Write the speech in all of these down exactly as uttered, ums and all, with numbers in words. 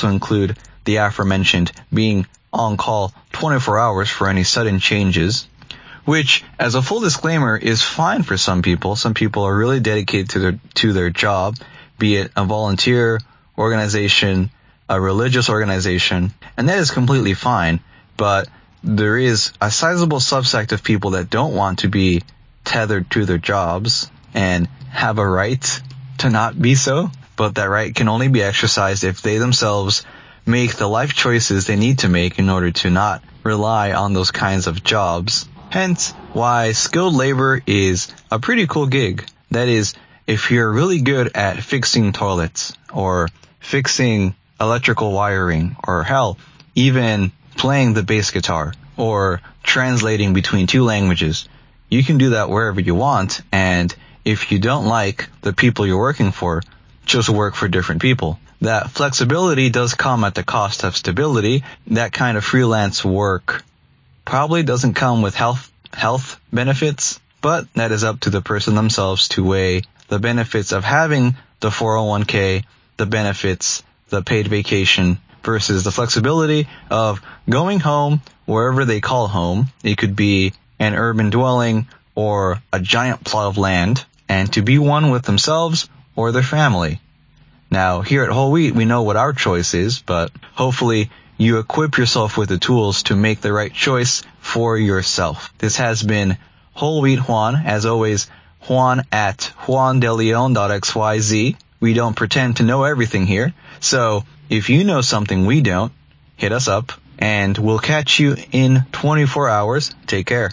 also include the aforementioned being on call twenty-four hours for any sudden changes, which, as a full disclaimer, is fine for some people. Some people are really dedicated to their to their job, be it a volunteer organization, a religious organization, and that is completely fine. But there is a sizable subsect of people that don't want to be tethered to their jobs and have a right to not be so, but that right can only be exercised if they themselves make the life choices they need to make in order to not rely on those kinds of jobs. Hence why skilled labor is a pretty cool gig. That is, if you're really good at fixing toilets or fixing electrical wiring, or hell, even playing the bass guitar or translating between two languages, you can do that wherever you want. And if you don't like the people you're working for, just work for different people. That flexibility does come at the cost of stability. That kind of freelance work probably doesn't come with health health benefits, but that is up to the person themselves to weigh the benefits of having the four oh one k, the benefits, the paid vacation, versus the flexibility of going home wherever they call home. It could be an urban dwelling or a giant plot of land, and to be one with themselves or their family. Now, here at Whole Wheat, we know what our choice is, but hopefully you equip yourself with the tools to make the right choice for yourself. This has been Whole Wheat Juan. As always, Juan at juan de leon dot x y z. We don't pretend to know everything here, so if you know something we don't, hit us up, and we'll catch you in twenty-four hours. Take care.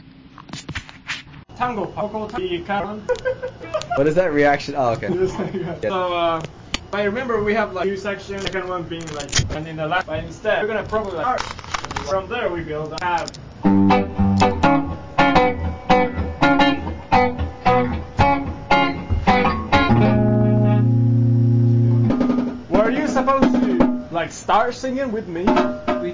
What is that reaction? Oh, okay. So, uh, I remember we have like two sections, second one being like, and in the last, but instead, we're gonna probably like, from there we build a have. Were you supposed to like start singing with me?